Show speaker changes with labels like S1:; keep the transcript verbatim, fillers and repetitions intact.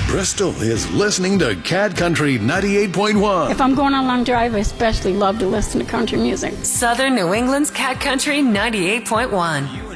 S1: Bristol is listening to Cat Country ninety-eight point one.
S2: If I'm going on a long drive, I especially love to listen to country music.
S3: Southern New England's Cat Country ninety-eight point one.